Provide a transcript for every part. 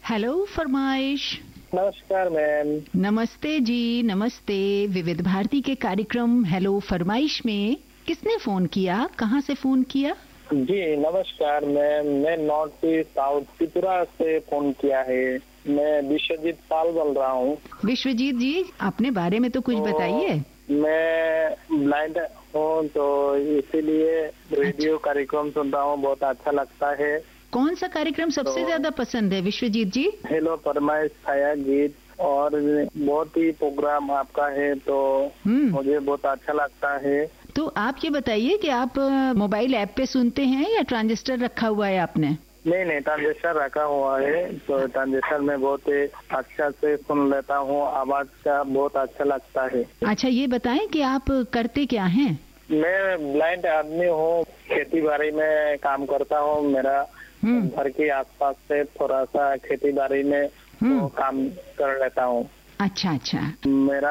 Hello फरमाइश। नमस्कार ma'am. नमस्ते जी, नमस्ते। विविध भारती के कार्यक्रम हेलो फरमाइश में किसने फोन किया, कहाँ से फोन किया? जी नमस्कार मैम, मैं नॉर्थ ईस्ट साउथ त्रिपुरा से फोन किया है। मैं विश्वजीत पाल बोल रहा हूँ। विश्वजीत जी, अपने बारे में तो कुछ बताइए। मैं ब्लाइंड हूँ तो इसीलिए रेडियो कार्यक्रम सुनता हूँ, बहुत अच्छा लगता है। कौन सा कार्यक्रम सबसे ज्यादा पसंद है विश्वजीत जी? हेलो फरमाइश, छाया गीत और बहुत ही प्रोग्राम आपका है तो मुझे बहुत अच्छा लगता है। तो आप ये बताइए कि आप मोबाइल ऐप पे सुनते हैं या ट्रांजिस्टर रखा हुआ है आपने? नहीं, ट्रांजिस्टर रखा हुआ है तो ट्रांजिस्टर में बहुत ही अच्छा से सुन लेता हूँ, आवाज का बहुत अच्छा लगता है। अच्छा, ये बताएं कि आप करते क्या हैं? मैं ब्लाइंड आदमी हूँ, खेती बाड़ी में काम करता हूँ। मेरा घर के आसपास से थोड़ा सा खेती बाड़ी में तो काम कर लेता हूँ। अच्छा अच्छा। मेरा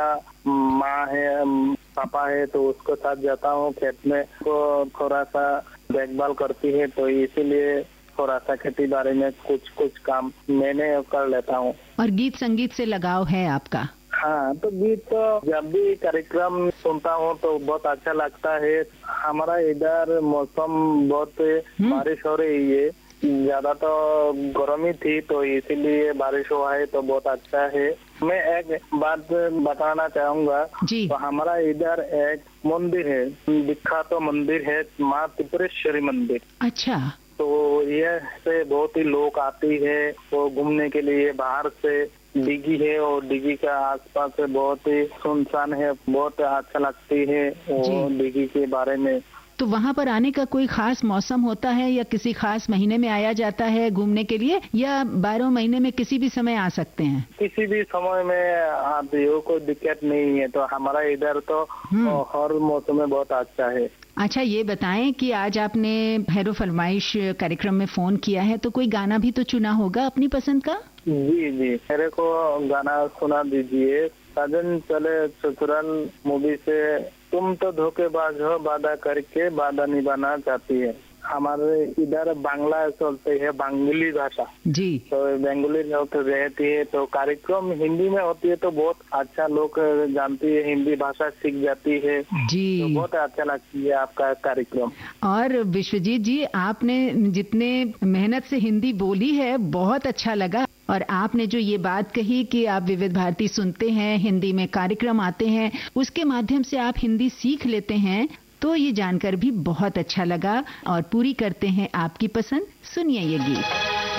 माँ है, पापा है तो उसके साथ जाता हूँ खेत में, तो थोड़ा सा देखभाल करती है तो इसीलिए थोड़ा सा खेती बाड़ी में कुछ काम मैंने कर लेता हूँ। और गीत संगीत से लगाव है आपका? हाँ, तो गीत तो जब भी कार्यक्रम सुनता हूँ तो बहुत अच्छा लगता है। हमारा इधर मौसम बहुत बारिश हो रही है, ज्यादा तो गर्मी थी तो इसीलिए बारिश हुआ है तो बहुत अच्छा है। मैं एक बात बताना चाहूँगा। तो हमारा इधर एक मंदिर है, विख्यात तो मंदिर है, माँ त्रिपुरेश्वरी मंदिर। अच्छा। तो ये से बहुत ही लोग आती है वो घूमने के लिए। बाहर से डिगी है और डिगी का आसपास से बहुत ही सुनसान है, बहुत अच्छा लगती है वो डिगी के बारे में। तो वहाँ पर आने का कोई खास मौसम होता है या किसी खास महीने में आया जाता है घूमने के लिए, या 12 महीने में किसी भी समय आ सकते हैं? किसी भी समय में आते हो, कोई दिक्कत नहीं है। तो हमारा इधर तो हर मौसम में बहुत अच्छा है। अच्छा, ये बताएं कि आज आपने हेलो फरमाइश कार्यक्रम में फोन किया है तो कोई गाना भी तो चुना होगा अपनी पसंद का? जी, मेरे को गाना सुना दीजिए। साजन चले ससुराल मूवी से, तुम तो धोखेबाज हो, वादा करके वादा निभाना चाहती है। हमारे इधर बांग्ला चलते है, बंगाली भाषा जी। तो बंगाली लोग रहती है तो कार्यक्रम हिंदी में होती है तो बहुत अच्छा लोग जानती है, हिंदी भाषा सीख जाती है जी। तो बहुत अच्छा लगती है आपका कार्यक्रम। और विश्वजीत जी, आपने जितने मेहनत से हिंदी बोली है बहुत अच्छा लगा। और आपने जो ये बात कही कि आप विविध भारती सुनते हैं, हिंदी में कार्यक्रम आते हैं, उसके माध्यम से आप हिंदी सीख लेते हैं, तो ये जानकर भी बहुत अच्छा लगा। और पूरी करते हैं आपकी पसंद, सुनिए ये गीत।